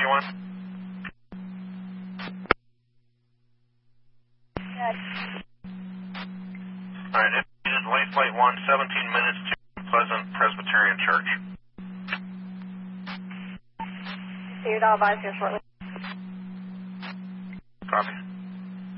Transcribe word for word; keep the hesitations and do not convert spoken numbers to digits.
anyone? Yes. All right, if you did late flight one, seventeen minutes to Pleasant Presbyterian Church. See you, I'll advise you shortly.